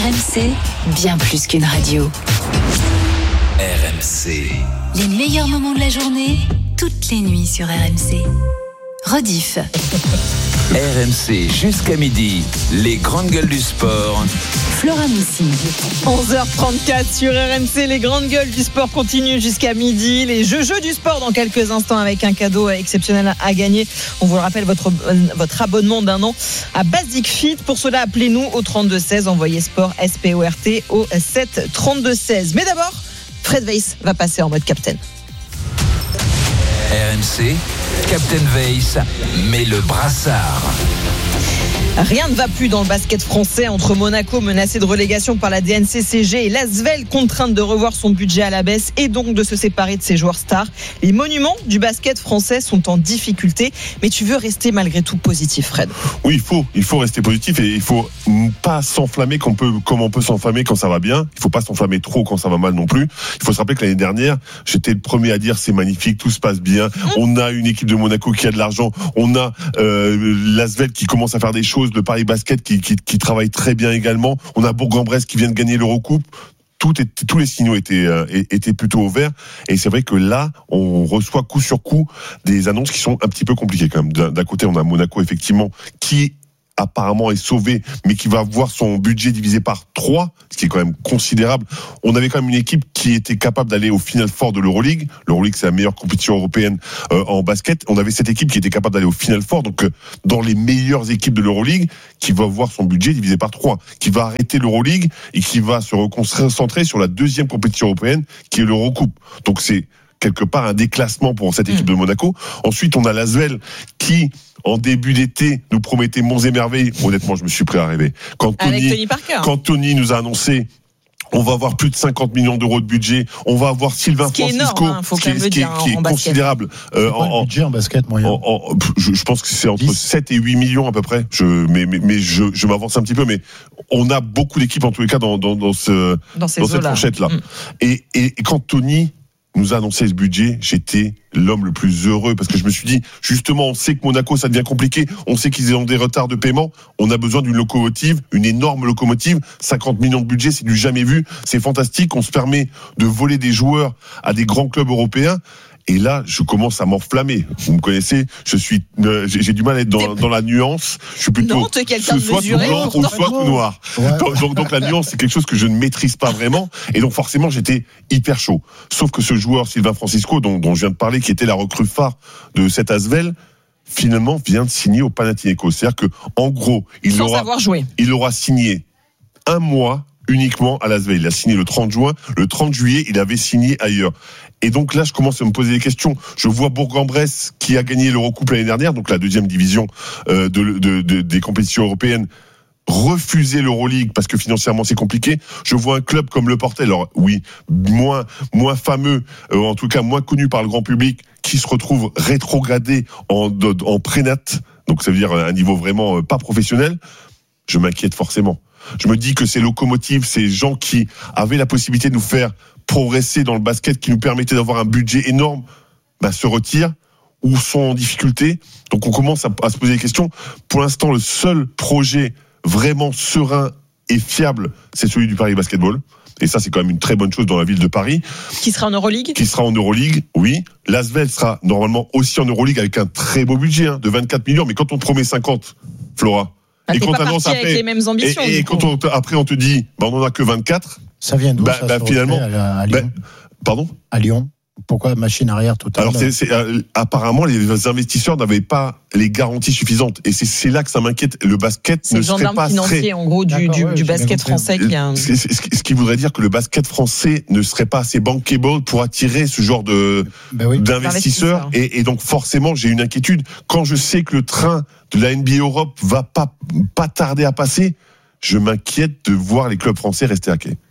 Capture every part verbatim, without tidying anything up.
R M C, bien plus qu'une radio. R M C. Les meilleurs moments de la journée, toutes les nuits sur R M C. Rediff. R M C jusqu'à midi, les grandes gueules du sport. Flora Moussi. onze heures trente-quatre sur R M C, les grandes gueules du sport continuent jusqu'à midi. Les jeux jeux du sport dans quelques instants avec un cadeau exceptionnel à gagner. On vous le rappelle, votre, votre abonnement d'un an à Basic Fit. Pour cela, appelez-nous au trente-deux seize. Envoyez sport S P O R T au sept trente-deux seize. Mais d'abord, Fred Weiss va passer en mode captain. R M C, Captain Weiss met le brassard. Rien ne va plus dans le basket français entre Monaco menacé de relégation par la D N C C G et l'Asvel contrainte de revoir son budget à la baisse et donc de se séparer de ses joueurs stars. Les monuments du basket français sont en difficulté, mais tu veux rester malgré tout positif, Fred. Oui, il faut, il faut rester positif et il faut pas s'enflammer comme on peut, comme on peut s'enflammer quand ça va bien. Il faut pas s'enflammer trop quand ça va mal non plus. Il faut se rappeler que l'année dernière, j'étais le premier à dire c'est magnifique, tout se passe bien. Mmh. On a une équipe de Monaco qui a de l'argent, on a euh, l'Asvel qui commence à faire des choses, le Paris Basket qui, qui, qui travaille très bien également. On a Bourg-en-Bresse qui vient de gagner l'Eurocoupe. Tout est, tous les signaux étaient, euh, étaient plutôt au vert. Et c'est vrai que là, on reçoit coup sur coup des annonces qui sont un petit peu compliquées quand même. D'un, d'un côté, on a Monaco effectivement qui apparemment est sauvé, mais qui va voir son budget divisé par trois, ce qui est quand même considérable. On avait quand même une équipe qui était capable d'aller au Final Four de l'Euroleague. L'Euroleague, c'est la meilleure compétition européenne euh, en basket. On avait cette équipe qui était capable d'aller au Final Four, donc euh, dans les meilleures équipes de l'Euroleague, qui va voir son budget divisé par trois, qui va arrêter l'Euroleague et qui va se reconcentrer sur la deuxième compétition européenne, qui est l'Eurocoupe. Donc c'est quelque part un déclassement pour cette équipe mmh. de Monaco. Ensuite, on a l'Asvel qui, en début d'été, nous promettait monts et merveilles. Honnêtement, je me suis prêt à rêver. Quand Tony, Avec Tony Parker. Quand Tony nous a annoncé on va avoir plus de cinquante millions d'euros de budget. On va avoir Sylvain Francisco, énorme, hein, faut qui, est, qui, est, qui est considérable. Euh, en, budget en basket moyen. En, en, je, je pense que c'est entre dix sept et huit millions à peu près. Je, mais mais, mais je, je m'avance un petit peu. Mais on a beaucoup d'équipes en tous les cas dans, dans, dans, ce, dans, dans cette fourchette-là. Mmh. Et, et, et quand Tony nous a annoncé ce budget, j'étais l'homme le plus heureux parce que je me suis dit, justement, on sait que Monaco, ça devient compliqué, on sait qu'ils ont des retards de paiement, on a besoin d'une locomotive, une énorme locomotive, cinquante millions de budget, c'est du jamais vu, c'est fantastique, on se permet de voler des joueurs à des grands clubs européens. Et là, je commence à m'enflammer. Vous me connaissez, je suis, euh, j'ai, j'ai du mal à être dans, dans la nuance. Je suis plutôt non, ce soit tout blanc ou soit tout noir. Ouais. Donc, donc, donc la nuance, c'est quelque chose que je ne maîtrise pas vraiment. Et donc forcément, j'étais hyper chaud. Sauf que ce joueur, Sylvain Francisco, dont, dont je viens de parler, qui était la recrue phare de cet Asvel, finalement vient de signer au Panathinaikos. C'est-à-dire que, en gros, il Sans aura, avoir joué. il aura signé un mois uniquement à l'Asvel. Il a signé le trente juin. Le trente juillet, il avait signé ailleurs. Et donc là, je commence à me poser des questions. Je vois Bourg-en-Bresse qui a gagné l'Eurocoupe l'année dernière, donc la deuxième division euh, de, de, de, des compétitions européennes, refuser l'Euroleague parce que financièrement c'est compliqué. Je vois un club comme le Portel, alors oui, moins moins fameux, euh, en tout cas moins connu par le grand public, qui se retrouve rétrogradé en, en prénat, donc ça veut dire un niveau vraiment pas professionnel. Je m'inquiète forcément. Je me dis que ces locomotives, ces gens qui avaient la possibilité de nous faire progresser dans le basket, qui nous permettaient d'avoir un budget énorme, bah, se retirent ou sont en difficulté. Donc on commence à, à se poser des questions. Pour l'instant, le seul projet vraiment serein et fiable, c'est celui du Paris Basketball. Et ça, c'est quand même une très bonne chose dans la ville de Paris. Qui sera en Euroleague ? Qui sera en Euroleague, oui. L'Asvel sera normalement aussi en Euroleague avec un très beau budget hein, de vingt-quatre millions. Mais quand on promet cinquante, Flora, ah, et quand on annonce après, les mêmes ambitions, et, et quand on, après on te dit, bah, on en a que vingt-quatre. Ça vient d'où bah, ça, bah, finalement, à, à Lyon bah, pardon ? À Lyon. Pourquoi machine arrière totale ? Alors c'est, c'est, euh, apparemment les investisseurs n'avaient pas les garanties suffisantes et c'est, c'est là que ça m'inquiète. Le basket c'est ne le serait pas financier très... en gros du, du, ouais, du basket français qui a un... ce, ce, ce qui voudrait dire que le basket français ne serait pas assez bankable pour attirer ce genre de ben oui. d'investisseurs et, et donc forcément j'ai une inquiétude quand je sais que le train de la N B A Europe va pas pas tarder à passer. Je m'inquiète de voir les clubs français rester à quai.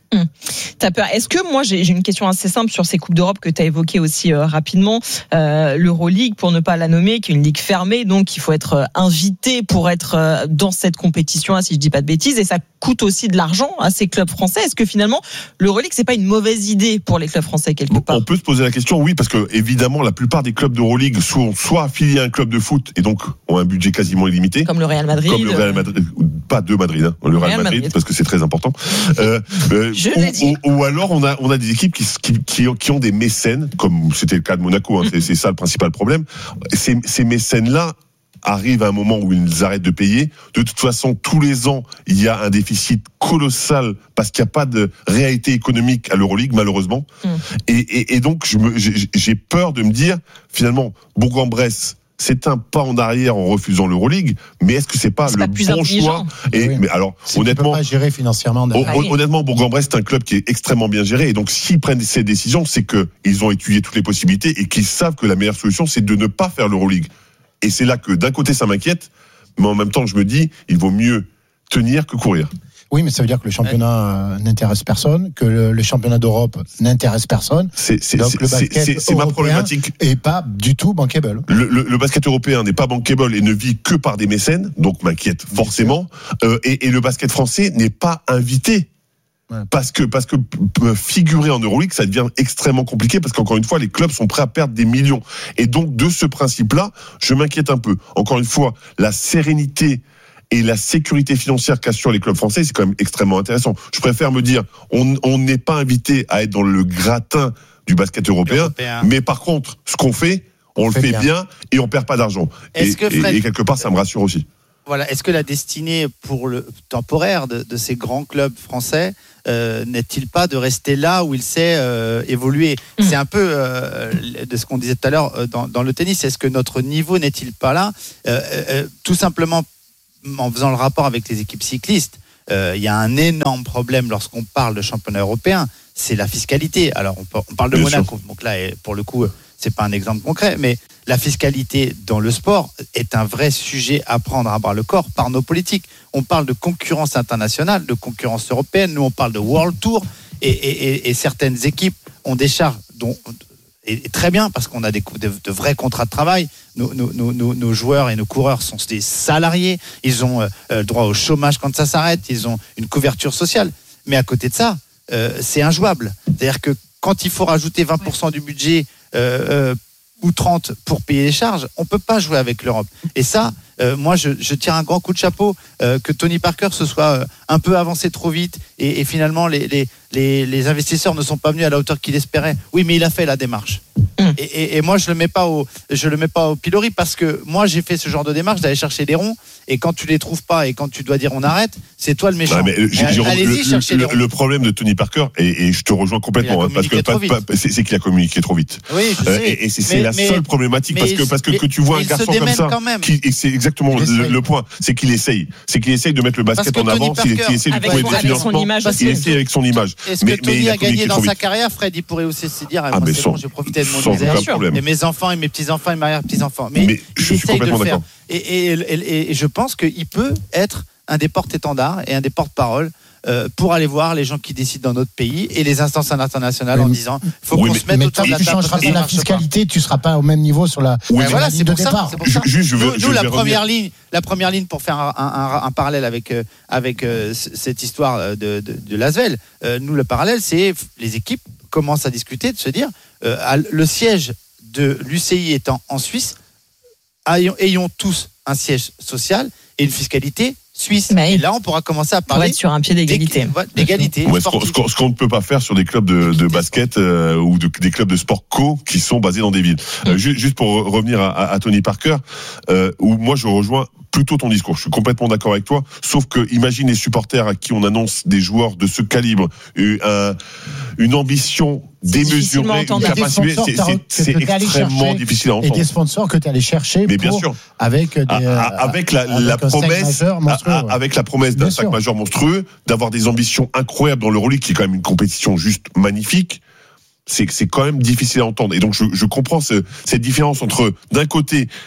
Hum. T'as peur. Est-ce que moi j'ai, j'ai une question assez simple sur ces coupes d'Europe que tu as évoquées aussi euh, rapidement, euh, l'Euroleague pour ne pas la nommer, qui est une ligue fermée, donc il faut être euh, invité pour être euh, dans cette compétition-là, si je dis pas de bêtises, et ça coûte aussi de l'argent à ces clubs français. Est-ce que finalement l'Euroleague c'est pas une mauvaise idée pour les clubs français quelque part? On peut se poser la question, oui, parce que évidemment la plupart des clubs d'Euroleague sont soit affiliés à un club de foot et donc ont un budget quasiment illimité, comme le Real Madrid, comme le Real Madrid, pas de Madrid, hein, le Real, Real Madrid, Madrid, parce que c'est très important. Euh, euh, je l'ai dit. Ou, ou alors on a on a des équipes qui qui qui ont, qui ont des mécènes, comme c'était le cas de Monaco, hein, c'est, c'est ça le principal problème. Ces, ces mécènes là arrivent à un moment où ils arrêtent de payer. De toute façon, tous les ans, il y a un déficit colossal parce qu'il n'y a pas de réalité économique à l'Euroleague, malheureusement. Mm. Et, et, et donc, je me, j'ai, j'ai peur de me dire, finalement, Bourg-en-Bresse, c'est un pas en arrière en refusant l'Euroleague, mais est-ce que c'est pas c'est le pas bon choix? Et oui. mais alors, c'est honnêtement, pas gérer financièrement. Oh, honnêtement, Bourg-en-Bresse c'est un club qui est extrêmement bien géré, et donc s'ils prennent ces décisions, c'est que ils ont étudié toutes les possibilités et qu'ils savent que la meilleure solution, c'est de ne pas faire l'Euroleague. Et c'est là que d'un côté ça m'inquiète, mais en même temps je me dis, il vaut mieux tenir que courir. Oui, mais ça veut dire que le championnat ouais. n'intéresse personne, que le, le championnat d'Europe n'intéresse personne. C'est, c'est, Donc c'est, le basket c'est, c'est ma problématique. Et pas du tout bankable. Le, le, le basket européen n'est pas bankable et ne vit que par des mécènes, donc m'inquiète forcément. Euh, et, et le basket français n'est pas invité. Ouais. Parce que parce que figurer en Euroleague, ça devient extrêmement compliqué parce qu'encore une fois, les clubs sont prêts à perdre des millions. Et donc de ce principe-là, je m'inquiète un peu. Encore une fois, la sérénité et la sécurité financière qu'assurent les clubs français, c'est quand même extrêmement intéressant. Je préfère me dire, on on n'est pas invité à être dans le gratin du basket européen, européen. Mais par contre, ce qu'on fait, on, on le fait, fait bien. bien et on perd pas d'argent. Et, que Fred... et, et quelque part, ça me rassure aussi. Voilà. Est-ce que la destinée pour le temporaire de, de ces grands clubs français euh, n'est-il pas de rester là où il s'est euh, évolué? mmh. C'est un peu euh, de ce qu'on disait tout à l'heure euh, dans, dans le tennis. Est-ce que notre niveau n'est-il pas là euh, euh, tout simplement en faisant le rapport avec les équipes cyclistes, il euh, y a un énorme problème lorsqu'on parle de championnat européen, c'est la fiscalité. Alors on, on parle de Bien Monaco, sûr. Donc là pour le coup c'est pas un exemple concret, mais la fiscalité dans le sport est un vrai sujet à prendre à bras le corps par nos politiques. On parle de concurrence internationale, de concurrence européenne, nous on parle de World Tour et, et, et, et certaines équipes ont des charges dont et très bien parce qu'on a des, de, de vrais contrats de travail. Nos, nos, nos, nos joueurs et nos coureurs sont des salariés. Ils ont euh, droit au chômage quand ça s'arrête. Ils ont une couverture sociale. Mais à côté de ça, euh, c'est injouable. C'est-à-dire que quand il faut rajouter vingt pour cent du budget euh, euh, ou trente pour payer les charges, on peut pas jouer avec l'Europe. Et ça, euh, moi, je, je tire un grand coup de chapeau euh, que Tony Parker se soit euh, un peu avancé trop vite et, et finalement les, les, les, les investisseurs ne sont pas venus à la hauteur qu'il espérait. Oui, mais il a fait la démarche. Mmh. Et, et, et moi, je le mets pas au, je le mets pas au pilori parce que moi, j'ai fait ce genre de démarche d'aller chercher des ronds et quand tu les trouves pas et quand tu dois dire on arrête, c'est toi le méchant. Ouais, mais, j'ai, j'ai, allez-y le, chercher le, les ronds. Le problème de Tony Parker et, et je te rejoins complètement hein, parce que pas, pas, c'est, c'est qu'il a communiqué trop vite. Oui, je euh, sais. Et, et c'est, mais, c'est la mais, seule problématique mais, parce que parce que, mais, que tu vois un garçon comme ça, qui, et c'est exactement le, le point, c'est qu'il essaye, c'est qu'il essaye de mettre le basket en avant, qu'il essaye de trouver des financements, il essaye avec son image. Est-ce que Tony a gagné dans sa carrière, Fred? Il pourrait aussi se dire, moi c'est bon, j'ai profité de mon misère. Et mes enfants et mes petits-enfants et mes arrière-petits-enfants. Mais, mais il essaye de le faire. Et, et, et, et je pense qu'il peut être un des porte-étendards et un des porte-parole euh, pour aller voir les gens qui décident dans notre pays et les instances internationales en disant il faut oui, qu'on mais, se mette mais autour de la table. Tu changeras pas la fiscalité, pas. Tu seras pas au même niveau sur la, oui, sur voilà, la c'est ligne pour de ça, départ. C'est pour ça. Je, je veux, nous, je nous la première revenir. ligne, la première ligne pour faire un, un, un, un parallèle avec euh, avec euh, cette histoire de, de, de Lasvel. Euh, nous le parallèle, c'est les équipes commencent à discuter de se dire euh, le siège de l'U C I étant en Suisse, ayons, ayons tous un siège social et une fiscalité suisse. Mais et là, on pourra commencer à parler sur un pied d'égalité. d'égalité. Ouais, ce, qu'on, ce, qu'on, ce qu'on ne peut pas faire sur des clubs de, de basket euh, ou de, des clubs de sport co qui sont basés dans des villes. Mm. Euh, juste, juste pour revenir à, à, à Tony Parker, euh, où moi je rejoins plutôt ton discours. Je suis complètement d'accord avec toi. Sauf que imagine les supporters à qui on annonce des joueurs de ce calibre, une, une ambition démesurée, une capacité, c'est, c'est, c'est extrêmement difficile à entendre. Et des sponsors que tu es allé chercher mais pour, bien sûr. avec des, à, à, avec la, avec la promesse, monstrueux, à, ouais. avec la promesse d'un sac majeur monstrueux, d'avoir des ambitions incroyables dans l'Euroleague, qui est quand même une compétition juste magnifique. C'est, c'est quand même difficile à entendre. Et donc je, je comprends ce, cette différence entre d'un côté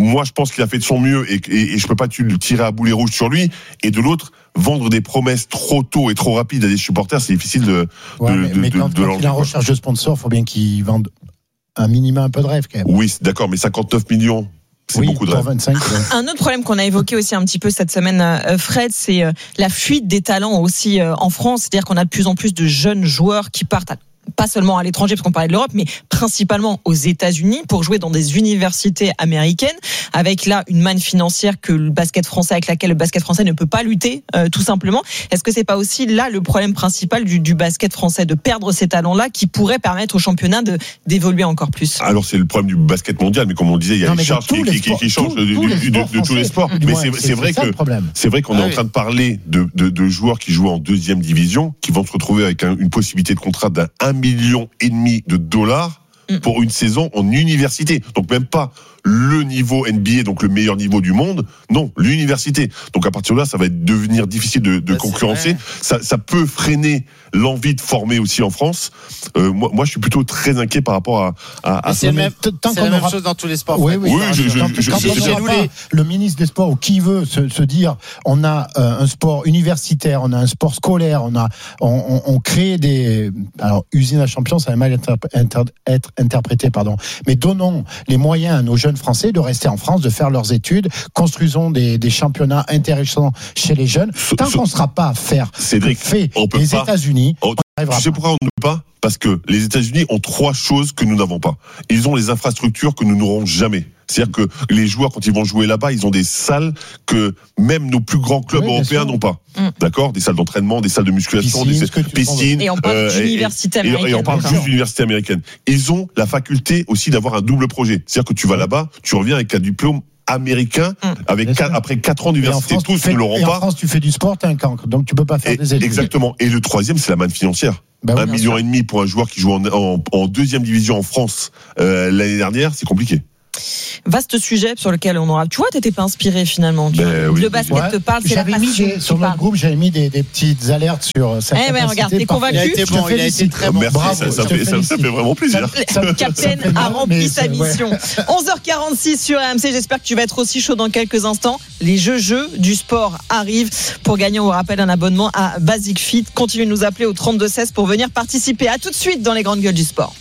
moi, je pense qu'il a fait de son mieux et, et, et je peux pas le tirer à boulet rouge sur lui. Et de l'autre, vendre des promesses trop tôt et trop rapides à des supporters, c'est difficile de, ouais, de, mais, de, mais de, quand, de quand l'enlever, il est en quoi. recherche de sponsors, il faut bien qu'il vende un minimum un peu de rêve quand même. Oui, d'accord, mais cinquante-neuf millions. C'est oui, beaucoup de pour rêves. vingt-cinq. Ouais. Un autre problème qu'on a évoqué aussi un petit peu cette semaine, euh, Fred, c'est euh, la fuite des talents aussi euh, en France. C'est-à-dire qu'on a de plus en plus de jeunes joueurs qui partent à pas seulement à l'étranger, parce qu'on parlait de l'Europe, mais principalement aux États-Unis pour jouer dans des universités américaines, avec là une manne financière que le basket français, avec laquelle le basket français ne peut pas lutter, euh, tout simplement. Est-ce que c'est pas aussi là le problème principal du, du basket français, de perdre ces talents-là qui pourraient permettre au championnat de, d'évoluer encore plus? Alors c'est le problème du basket mondial, mais comme on le disait, il y a Non, les mais charges de tous qui, les qui, sports, qui changent tous- de, tous les de- de- sports de tous les français, sports. du Mais moins, c'est, c'est- c'est vrai c'est ça que le problème. c'est vrai qu'on Ah est en oui. train de parler de, de, de joueurs qui jouent en deuxième division, qui vont se retrouver avec un- une possibilité de contrat d'un un million et demi de dollars pour une saison en université. Donc même pas le niveau N B A, donc le meilleur niveau du monde, non, l'université. Donc à partir de là, ça va être devenir difficile de, de Bah, concurrencer. Ça, ça peut freiner l'envie de former aussi en France. Euh, moi, moi, je suis plutôt très inquiet par rapport à, à, à Mais c'est le mais même, t- tant c'est qu'on la même aura- chose dans tous les sports. Oui, Fred. oui, Oui, je- je- quand, je- quand je- on je- n'aura je- pas le ministre des Sports ou qui veut se, se dire on a euh, un sport universitaire, on a un sport scolaire, on a on, on, on crée des alors usine à champions, ça va mal être, inter- être interprété, pardon. Mais donnons les moyens à nos jeunes Français de rester en France, de faire leurs études, construisons des, des championnats intéressants chez les jeunes. Tant Ce- qu'on ne sera pas à faire Cédric, ce que fait on peut les pas- États-Unis, on- on n'arrivera Tu sais pas. pourquoi on ne peut pas? Parce que les États-Unis ont trois choses que nous n'avons pas. Ils ont les infrastructures que nous n'aurons jamais. C'est-à-dire que les joueurs, quand ils vont jouer là-bas, ils ont des salles que même nos plus grands clubs Oui, bien européens sûr. n'ont pas. Mm. D'accord? Des salles d'entraînement, des salles de musculation, Piscine, des ce que tu piscines. Et on parle euh, d'université et- et- américaine. Et on parle d'accord. juste d'université américaine. Ils ont la faculté aussi d'avoir un double projet. C'est-à-dire que tu vas là-bas, tu reviens avec un diplôme américain, Mm. avec Bien quatre- sûr. après quatre ans Et en d'université. France, tu Tous fais- ne l'auront et en pas. France, tu fais du sport, t'es un cancre, donc tu peux pas faire Et- des études. exactement. Et le troisième, c'est la manne financière. Bah oui, un bien million sûr. et demi pour un joueur qui joue en, en, en deuxième division en France euh, l'année dernière, c'est compliqué. Vaste sujet sur lequel on aura. Tu vois, t'étais pas inspiré finalement. Tu Ben vois. oui. Le basket Ouais. te parle, c'est la J'avais mis passion des- qui sur notre parle. groupe, j'avais mis des, des petites alertes sur sa Eh ben, capacité. regarde, t'es parfois. convaincu. Il a été Je te bon, il a été félicite. très bon. Merci, Bravo, ça, ça je te fait, ça, ça félicite. fait vraiment plaisir. Le capitaine Ça fait mal, a rempli mais sa c'est- ouais. mission. onze heures quarante-six sur R M C. J'espère que tu vas être aussi chaud dans quelques instants. Les jeux jeux du sport arrivent. Pour gagner, on vous rappelle un abonnement à Basic Fit. Continuez de nous appeler au trente-deux seize pour venir participer. À tout de suite dans les grandes gueules du sport.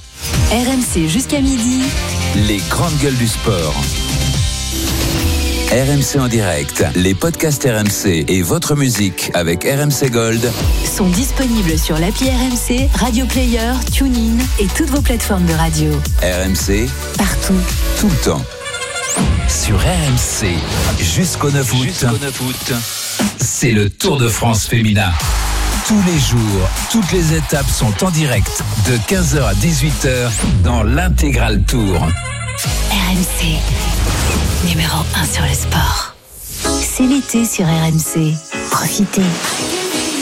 R M C jusqu'à midi. Les grandes gueules du sport. R M C en direct, les podcasts R M C et votre musique avec R M C Gold. Sont disponibles sur l'appli R M C, Radio Player, TuneIn et toutes vos plateformes de radio. R M C, Partout. tout le temps. Sur R M C, jusqu'au neuf août, c'est le Tour de France féminin. Tous les jours, toutes les étapes sont en direct de quinze heures à dix-huit heures dans l'intégral Tour. R M C, numéro un sur le sport. C'est l'été sur R M C. Profitez.